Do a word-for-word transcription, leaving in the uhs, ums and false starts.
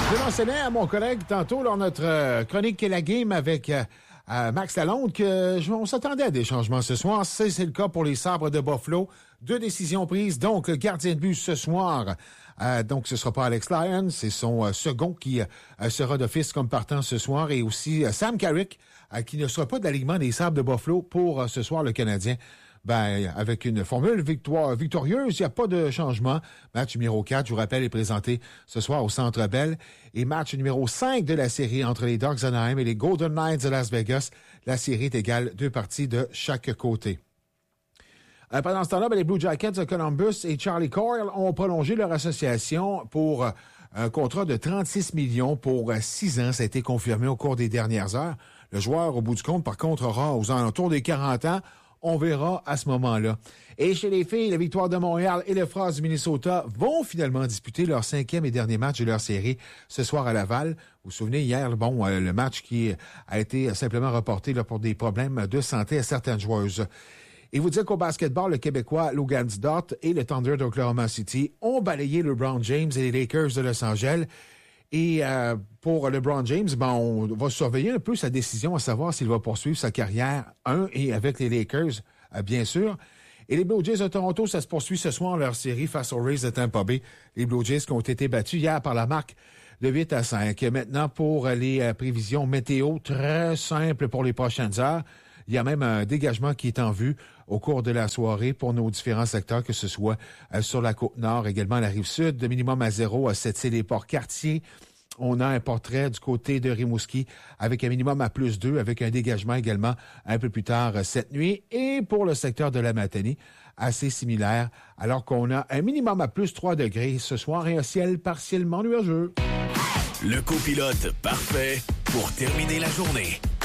Je mentionnais à mon collègue tantôt lors de notre euh, chronique et la game avec euh, euh, Max Lalonde que je, on s'attendait à des changements ce soir. C'est, c'est le cas pour les Sabres de Buffalo. Deux décisions prises. Donc, gardien de but ce soir. Euh, donc, ce sera pas Alex Lyon. C'est son euh, second qui euh, sera d'office comme partant ce soir. Et aussi euh, Sam Carrick euh, qui ne sera pas de l'alignement des Sabres de Buffalo pour euh, ce soir le Canadien. Ben, avec une formule victoire, victorieuse, il n'y a pas de changement. Match numéro quatre, je vous rappelle, est présenté ce soir au Centre Bell. Et match numéro cinq de la série entre les Ducks d'Anaheim et les Golden Knights de Las Vegas. La série est égale deux parties de chaque côté. Euh, pendant ce temps-là, ben, les Blue Jackets de Columbus et Charlie Coyle ont prolongé leur association pour euh, un contrat de trente-six millions pour euh, six ans. Ça a été confirmé au cours des dernières heures. Le joueur, au bout du compte, par contre, aura aux alentours des quarante ans. On verra à ce moment-là. Et chez les filles, la Victoire de Montréal et le Frost du Minnesota vont finalement disputer leur cinquième et dernier match de leur série ce soir à Laval. Vous vous souvenez, hier, bon, le match qui a été simplement reporté là, pour des problèmes de santé à certaines joueuses. Et vous dire qu'au basketball, le Québécois Logan Dort et le Thunder d'Oklahoma City ont balayé LeBron James et les Lakers de Los Angeles. Et euh, pour LeBron James, ben, on va surveiller un peu sa décision à savoir s'il va poursuivre sa carrière, un, et avec les Lakers, euh, bien sûr. Et les Blue Jays de Toronto, ça se poursuit ce soir leur série face aux Rays de Tampa Bay. Les Blue Jays qui ont été battus hier par la marque de huit à cinq. Maintenant, pour les euh, prévisions météo, très simples pour les prochaines heures. Il y a même un dégagement qui est en vue au cours de la soirée pour nos différents secteurs, que ce soit euh, sur la Côte-Nord, également la Rive-Sud, de minimum à zéro à Sept-Îles-et-Port-Cartier. On a un portrait du côté de Rimouski avec un minimum à plus deux, avec un dégagement également un peu plus tard cette nuit. Et pour le secteur de la Matanie, assez similaire, alors qu'on a un minimum à plus trois degrés ce soir et un ciel partiellement nuageux. Le copilote parfait pour terminer la journée.